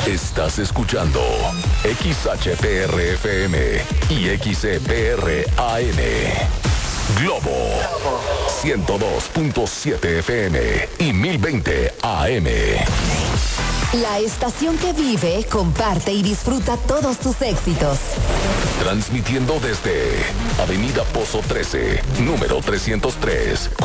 Estás escuchando XHPR-FM y XEPR-AM. Globo 102.7 FM y 1020 AM. La estación que vive, comparte y disfruta todos tus éxitos. Transmitiendo desde Avenida Pozo 13, número 303.